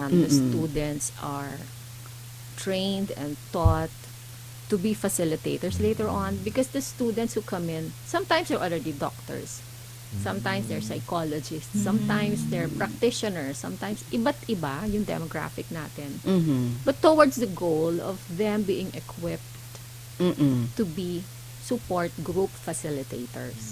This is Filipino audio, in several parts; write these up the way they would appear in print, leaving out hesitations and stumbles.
the students are trained and taught to be facilitators later on, because the students who come in, sometimes they're already doctors, sometimes they're psychologists, sometimes they're practitioners, sometimes iba't iba yung demographic natin. But towards the goal of them being equipped to be support group facilitators.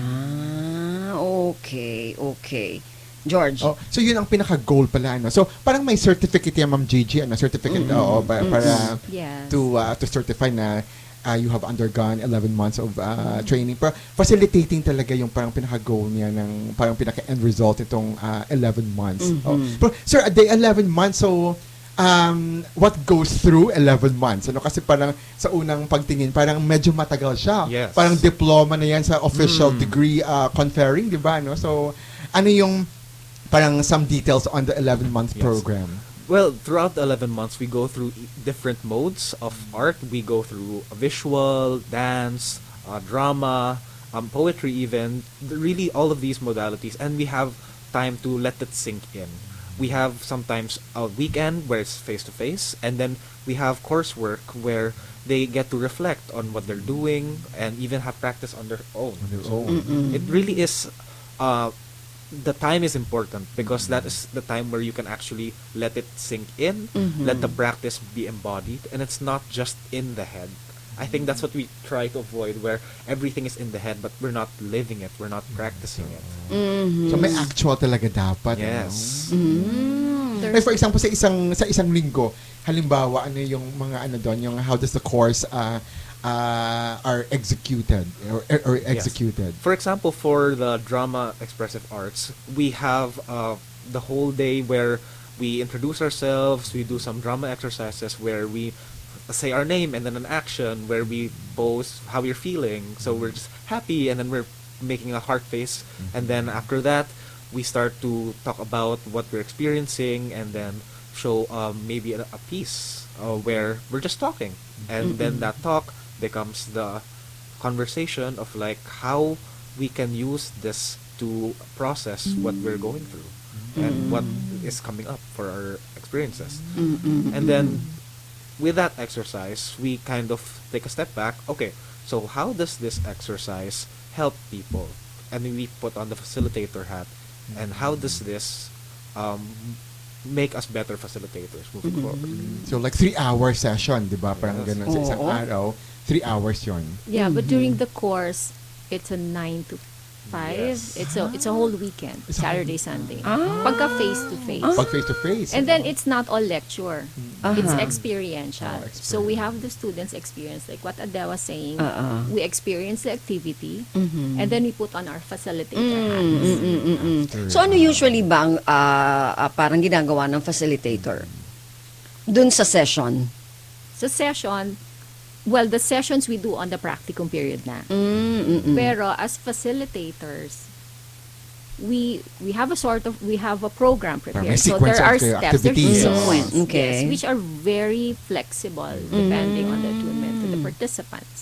Okay, okay. George. Oh, so yun ang pinaka-goal pala, no? So parang may certificate yan, Ma'am Gigi, ano? Certificate para Yes. to certify na you have undergone 11 months of training. Pero facilitating talaga yung parang pinaka-goal niya ng parang pinaka-end result itong 11 months. Oh. Pero sir, a day 11 months, so what goes through 11 months? Ano, kasi parang sa unang pagtingin, parang medyo matagal siya. Yes. Parang diploma na yan sa official degree conferring, di ba? No? So ano yung parang some details on the 11-month Yes. program? Well, throughout the 11 months, we go through different modes of art. We go through visual, dance, drama, poetry even, really all of these modalities. And we have time to let it sink in. We have sometimes a weekend where it's face-to-face, and then we have coursework where they get to reflect on what they're doing and even have practice on their own. It really is... the time is important because that is the time where you can actually let it sink in, let the practice be embodied, and it's not just in the head. I think that's what we try to avoid, where everything is in the head but we're not living it, we're not practicing it. So may actual talaga dapat. Yes. Like for example, sa isang linggo, halimbawa ano yung mga ano doon, yung how does the course are executed or executed. For example, for the drama expressive arts, we have the whole day where we introduce ourselves, we do some drama exercises where we say our name and then an action where we pose how we're feeling. So we're just happy and then we're making a heart face, and then after that we start to talk about what we're experiencing and then show maybe a piece where we're just talking, and then that talk becomes the conversation of like how we can use this to process what we're going through and what is coming up for our experiences. And then with that exercise, we kind of take a step back. Okay, so how does this exercise help people? And then we put on the facilitator hat, and how does this make us better facilitators moving forward? So like 3-hour session, di ba? Parang Yes. ganun sa isang araw. 3 hours yun. Yeah, but during the course, it's a 9 to 5. Yes. It's a whole weekend, It's a Saturday, Sunday. Pagka face-to-face. Pag face-to-face. And then it's not all lecture. It's experiential. Oh, So we have the students experience, like what Adele was saying. We experience the activity, and then we put on our facilitator hats. So ano usually bang parang ginagawa ng facilitator dun sa session? Sa session, well, the sessions we do on the practicum period na. Pero as facilitators, we have a program prepared. May So sequence there are of the steps, there's activities. sequence, Okay. yes, which are very flexible depending on the attunement to the participants.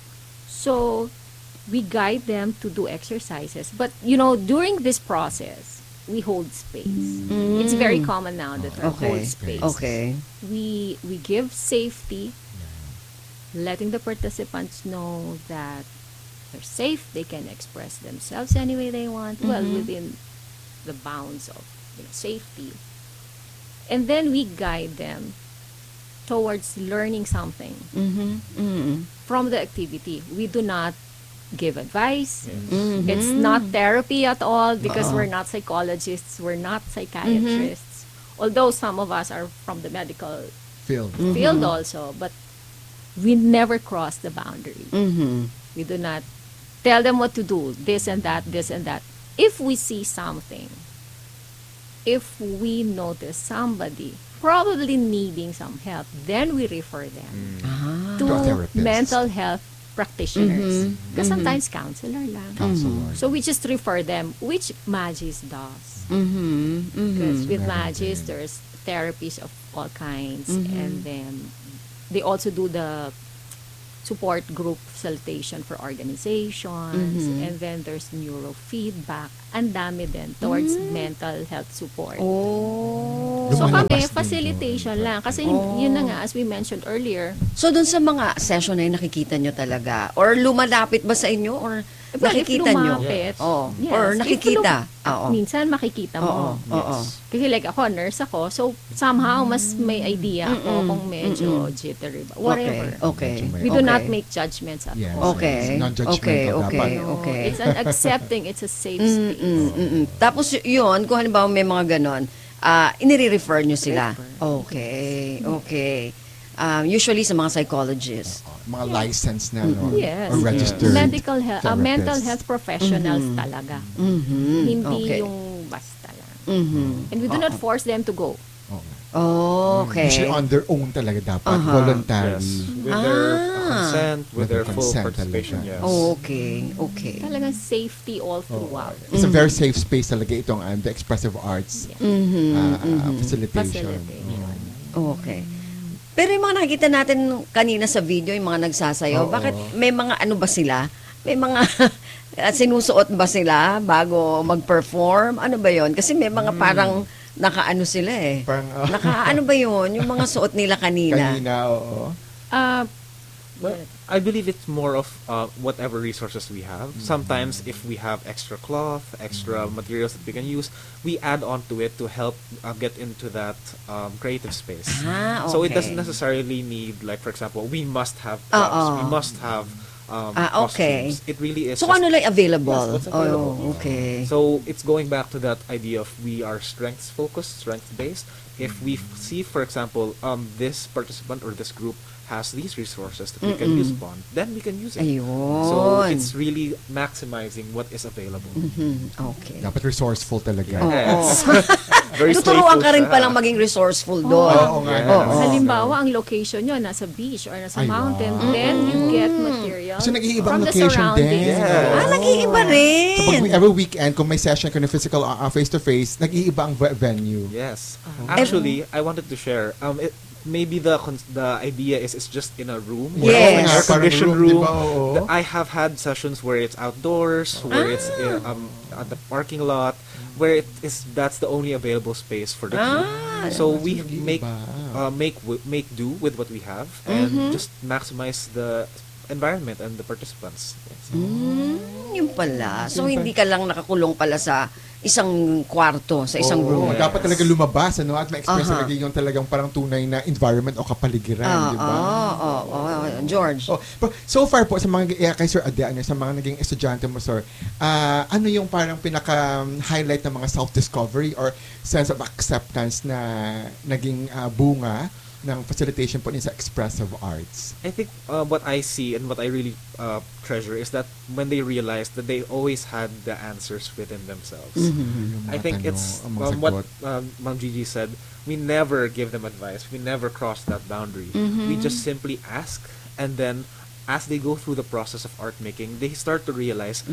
So we guide them to do exercises. But during this process, we hold space. It's very common now that we hold space. Okay. We give safety, letting the participants know that they're safe, they can express themselves any way they want, well, within the bounds of safety. And then we guide them towards learning something from the activity. We do not give advice. It's not therapy at all because we're not psychologists, we're not psychiatrists. Although some of us are from the medical Field. field also, but we never cross the boundary. We do not tell them what to do, this and that, this and that. If we see something, if we notice somebody probably needing some help, then we refer them To a to therapist. mental health practitioners. Because sometimes counselor lang. Counselor. So we just refer them, which Magis does. Because with Magis, there's therapies of all kinds, and then they also do the support group facilitation for organizations, and then there's neurofeedback. Ang dami din towards mental health support. So Lumalabas kami, din facilitation doon. lang. Kasi Oh. yun na nga, as we mentioned earlier, So, dun sa mga session na yun, nakikita nyo talaga? Or lumalapit ba sa inyo? Or well, nakikita if nyo? lumapit, Oh. yes. Or If nakikita? Oo. minsan makikita Oo. mo. Oo. Kasi like ako, nurse ako, so somehow mas may idea ako kung medyo jittery ba. Whatever. Okay. Medyo may- We do not Okay. make judgments at Yes. all. Okay. Non-judgmental Okay. dapat. No, Okay. It's an accepting, it's a safe space. Tapos yun, kung halimbawa may mga ganon, inire-refer nyo sila. Okay. Okay. Usually sa mga psychologists. Mga licensed na, no? Yes. Or registered Medical health, mental therapists. health professionals talaga. Hindi Okay. yung basta lang. Mhm. And we do not force them to go. Oo. Okay. Usually on their own talaga dapat. Aha. Voluntary. Yes. With their consent, with their full consent participation, talaga. yes. Okay. Okay. Talagang safety all throughout. It's a very safe space talaga itong the expressive arts facilitation. Facilitation. Okay. Pero yung mga nakikita natin kanina sa video, yung mga nagsasayaw, Oo. bakit may mga ano ba sila? May mga sinusuot ba sila bago mag-perform? Ano ba yon? Kasi may mga parang nakaano sila eh. Parang, Nakaano ba yon? Yung mga suot nila kanina. kanina, oo. Well, I believe it's more of whatever resources we have. Sometimes, if we have extra cloth, extra materials that we can use, we add on to it to help get into that creative space. Ah, So it okay. doesn't necessarily need, like, for example, we must have props, we must have okay. costumes. It really is. So just- ano lang available? Yes, what's available. Oh, okay. So it's going back to that idea of we are strengths focused, strength based. If we see, for example, this participant or this group has these resources that we can use upon, then we can use it. Ayun. So it's really maximizing what is available. Okay. Dapat resourceful talaga. Oo. Yes. Very Tuturuan ka rin siya. palang maging resourceful doon. Oo nga. Yes. Oo. Halimbawa, ang location nyo nasa beach or nasa Ay, mountain, wow. then you get material So, nag-iibang from the location surroundings. din. Yes. Nag-iiba rin. So, every weekend, kung may session, kung may physical face-to-face, nag-iiba ang venue. Yes. Actually, I wanted to share. Maybe the idea is it's just in a room, Yes. an air Parang conditioned room, room. diba? Oo. I have had sessions where it's outdoors, where it's at the parking lot, where that's the only available space for the group. So we nag-iiba. make do with what we have and just maximize the environment and the participants. Yes. Yun pala. So, hindi ka lang nakakulong pala sa isang kwarto, sa isang Oo, room. dapat talaga lumabas, ano, at ma-express Aha. talaga yung talagang parang tunay na environment o kapaligiran, di ba? George. Oh, pero so far po sa mga kay Sir Ade, ano, sa mga naging estudyante mo, sir, ano yung parang pinaka-highlight ng mga self-discovery or sense of acceptance na naging bunga ng facilitation po niya sa expressive arts? I think what I see and what I really treasure is that when they realize that they always had the answers within themselves. Yung mga I think tanong, it's ang mga what sagot. Ma'am Gigi said. We never give them advice. We never cross that boundary. We just simply ask, and then as they go through the process of art making, they start to realize,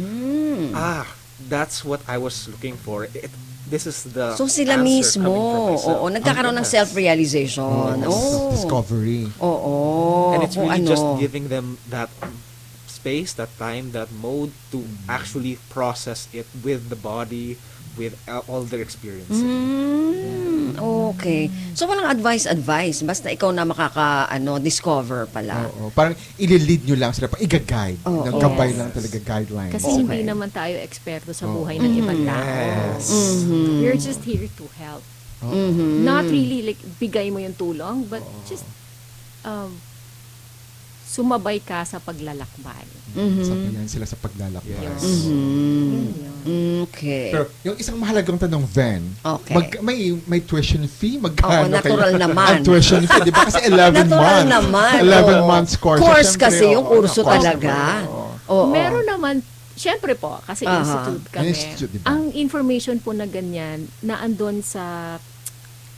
that's what I was looking for. This is the So, sila answer mismo, coming from myself. oo, nagkakaroon ng Yes. self-realization. Oh. Discovery. Oo. And it's kung really ano. just giving them that space, that time, that mode to actually process it with the body, with all their experiences. Okay. So, walang advice. Basta ikaw na discover pala. Oo, parang ililid nyo lang sila, i-guide. Oo. Gabay Yes. lang talaga guidelines. Kasi Okay. hindi naman tayo eksperto sa buhay ng ibang tao. Yes. We're just here to help. Not really like bigay mo yung tulong, but just sumabay ka sa paglalakbay. Sabayan sila sa paglalakbay. Yes. Yun yun. Okay. Pero yung isang mahalagang tanong, Ven, Okay. may tuition fee? Oo, Magkano natural kayo? naman. Ang tuition fee, di ba? Kasi 11 Natural months. naman. 11 oo. months course. Course Siyempre, kasi, yung oo, kurso course talaga. naman, oo. Oo. Meron naman, syempre po, kasi Aha. institute kami. Institute, diba? Ang information po na ganyan, na andon sa,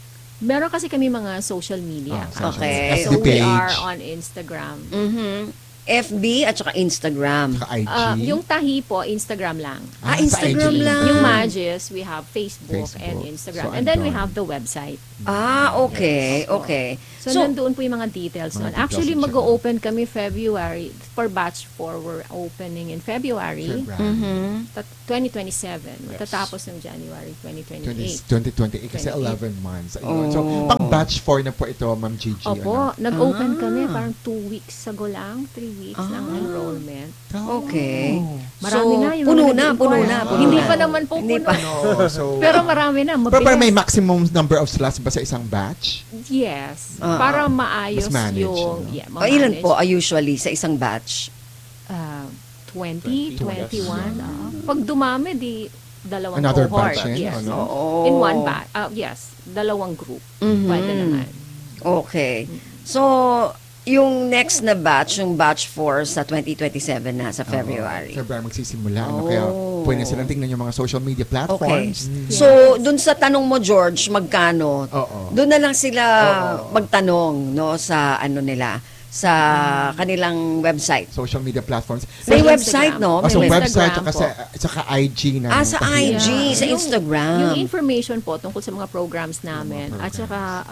meron kasi kami mga social media. social Okay. media. So FB we are page. on Instagram. FB at saka Instagram. Saka IG. Yung tahi po, Instagram lang. sa Instagram IG. lang. Yung Magis, we have Facebook, and Facebook. Instagram. So, and then we andun. have the website. Okay, okay. So, nandoon po yung mga details Mga nun. details Actually, yung mag-open kami February. For batch 4, we're opening in February. February. 2027. Matatapos ng January 2028. 2028 kasi 28. 11 months. Ayun. So, pang batch 4 na po ito, Ma'am Gigi. Opo, nag-open kami parang 2 weeks ago lang, 3 weeks ng enrollment. Okay. Marami So, na yung puno mga na, nag-inquire. puno na, puno Hindi na. pa naman po Hindi puno. pa. No, so, Pero marami na, pero parang may mabilis. maximum number of slots ba sa isang batch? Yes. Para maayos Mas manage, yung... ano? Yeah, Ilan ma-manage. po usually sa isang batch? 20, 20, 21. Pag dumami, di dalawang Another cohort. batch, Yes. ano? Oo. In one batch. Yes. Dalawang group. Pwede naman. Okay. So, yung next na batch, yung batch 4 sa 2027 na sa February. February magsisimula. Ano? Kaya pwede silang tingnan yung mga social media Okay. platforms. So, dun sa tanong mo, George, magkano? Oo. Doon na lang sila magtanong, no, sa ano nila, sa kanilang website. Social media platforms. May Sa website, Instagram. no? Oh, May so Instagram website po. saka IG na. Sa IG, Yeah. sa Instagram. Yung information po tungkol sa mga programs namin at saka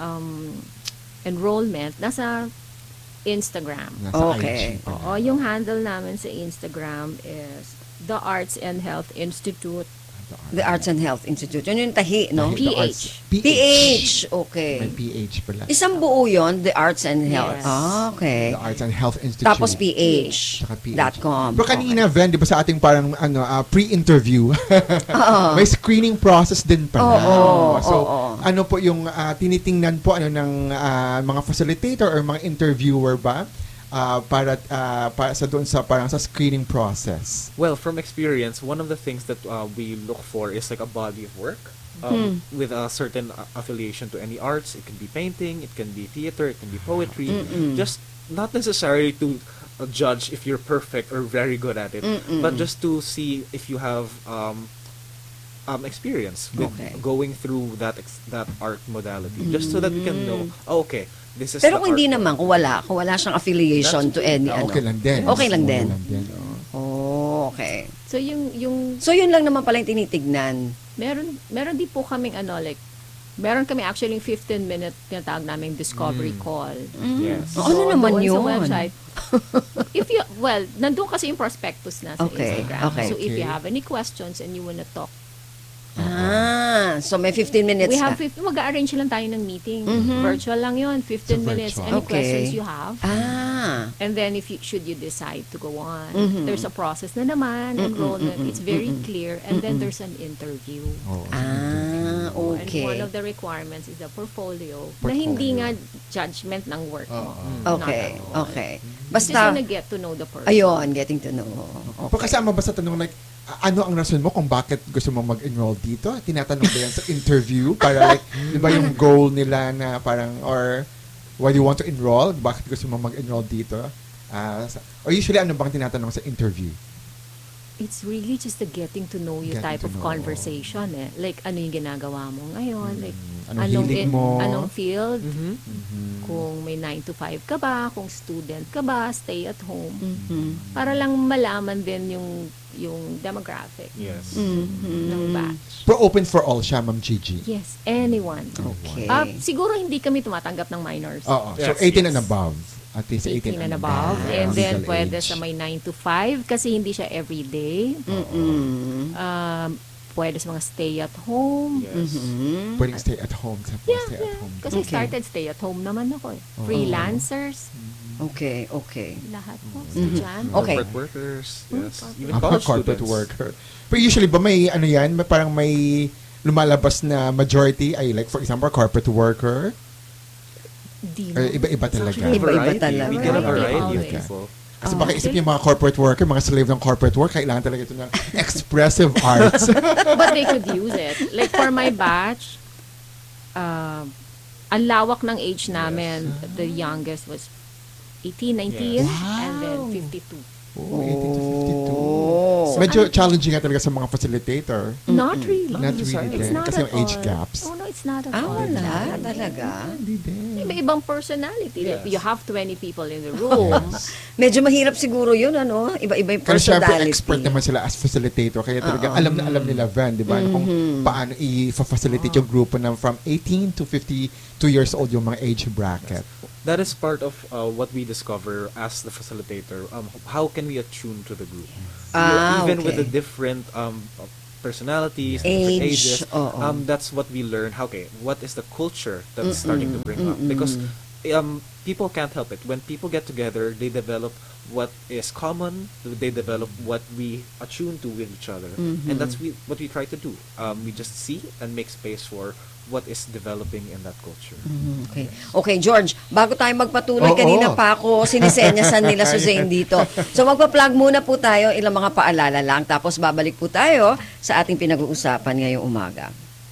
enrollment nasa Instagram. Nasa Okay. IG. Oo, yung handle namin sa Instagram is The Arts and Health Institute. The Arts and Health Institute. Yun yung tahi, no? The PH. Arts- PH. Okay. May PH pala. Isang buo yon, The Arts and Health. Yes. Okay. The Arts and Health Institute. Tapos PH. Saka PH. .com. Pero kanina, Ven, di ba sa ating parang pre-interview, may screening process din pala. Oo, So, oo. ano po yung tinitingnan po ano ng mga facilitator or mga interviewer ba para sa doon sa parang sa screening process? Well, from experience, one of the things that we look for is like a body of work with a certain affiliation to any arts. It can be painting, it can be theater, it can be poetry. Just not necessarily to judge if you're perfect or very good at it, but just to see if you have experience with Okay. going through that art modality, just so that we can know, okay, this is Pero the kung hindi art naman, kung wala siyang affiliation to any ano. Okay lang din. Okay lang din. Oo. Oh, okay. So yung So, yun lang naman pala yung tinitignan. meron din po kaming meron kami actually yung 15-minute tinatawag naming discovery call. Yes. Ano naman doon yun? Sa website. Nandun kasi yung prospectus na sa Okay, Instagram. okay. So if you Okay. have any questions and you wanna talk, So may 15 minutes we have ka. mag-arrange lang tayo ng meeting. Virtual lang yun, 15 So, minutes. virtual. Any Okay. questions you have. And And then should you decide to go on, there's a process na naman, enrollment. It's very clear. And then there's an interview. Oo. And one okay. of the requirements is the portfolio, na Portfolio. hindi nga judgment ng work mo. Okay, Not at all. okay. Just Basta, wanna get to know the person. ayun, getting to know. Pero kasama ba sa tanong like, ano ang rason mo kung bakit gusto mo mag-enroll dito? Tinatanong ba yan sa interview? Para like, di ba yung goal nila na parang, or why do you want to enroll? Bakit gusto mo mag-enroll dito? Or usually, ano bang tinatanong sa interview? It's really just the getting to know you Getting type to of know. conversation eh. Like, ano yung ginagawa mo ngayon? Like, Anong hilig mo? Anong field? Mhm. Kung may 9 to 5 ka ba? Kung student ka ba? Stay at home? Mhm. Para lang malaman din yung demographic Yes. ng batch. Pero open for all siya, Ma'am Gigi. Yes, anyone. Okay. Siguro hindi kami tumatanggap ng minors. Oo. So, Yes, 18 yes. and above. At least 18 and above. Yeah, And then, legal pwede age. sa may 9 to 5 kasi hindi siya everyday. Pwede sa mga stay at home. Yes. Pwedeng stay at home. Stay at home. Kasi Okay. started stay at home naman ako eh. Freelancers, Okay, okay. lahat po. Estudyante. Okay. Corporate workers. Yes. Even Mga college corporate students. worker. Pero usually ba may ano yan? Parang may lumalabas na majority ay like for example corporate worker Di or mo. iba-iba talaga. Actually, Iba-iba variety. talaga. We get a Variety variety of always. people. Kasi baka isip niyo mga corporate worker, mga slave ng corporate work, kailangan talaga ito ng expressive arts. But they could use it. Like for my batch, ang lawak ng age namin. The youngest was 18, 19, Yes. and then Wow. 52. Oh, 18 to 52. Oh. So medyo challenging nga talaga sa mga facilitator. Not really. Not really It's din. not Kasi at yung age all. gaps. Oh, no, it's not at all. Wala talaga. Hindi din. May ibang personality. Yes. You have 20 people in the room. Medyo mahirap siguro yun, ano? Iba-iba yung Pero syempre, personality. expert naman sila as facilitator. Kaya talaga alam na alam nila, Van, di ba? Kung paano i-facilitate yung grupo na from 18 to 52 years old yung mga age bracket. That is part of what we discover as the facilitator. How can we attune to the group? Even with the okay. different personalities, different Age, ages. oo. That's what we learn. Okay, what is the culture that's starting to bring up? Because people can't help it. When people get together, they develop what is common. They develop what we attune to with each other, and that's what we try to do. We just see and make space for what is developing in that culture. Okay. Okay, George, bago tayo magpatuloy, Oo. kanina pa ako sinisenyasan nila Suzanne dito. So magpa-plug muna po tayo, ilang mga paalala lang, tapos babalik po tayo sa ating pinag-uusapan ngayong umaga.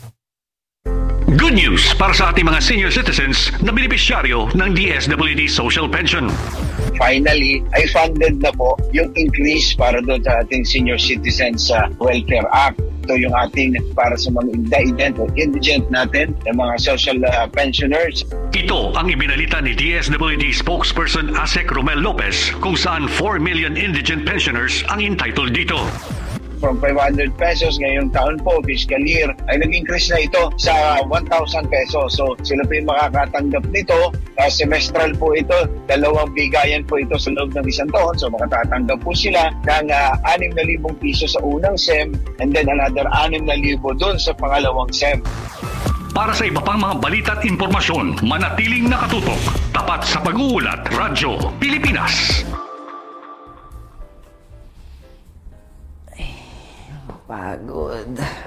Good news para sa ating mga senior citizens na benepisyaryo ng DSWD Social Pension. Finally, ay funded na po yung increase para doon sa ating Senior Citizens Welfare Act. Ito yung ating para sa mga indigent natin, yung mga social pensioners. Ito ang ibinalita ni DSWD spokesperson Asek Romel Lopez kung saan 4 million indigent pensioners ang entitled dito. From 500 pesos ngayong taon po, fiscal year, ay nag-increase na ito sa 1,000 pesos. So sila po yung makakatanggap nito. Semestral po ito, 2 bigayan po ito sa loob ng isang taon. So makatatanggap po sila ng 6,000 piso sa unang SEM and then another 6,000 doon sa pangalawang SEM. Para sa iba pang mga balita at impormasyon, manatiling nakatutok. Tapat sa Pag-uulat, Radyo Pilipinas. Pagod.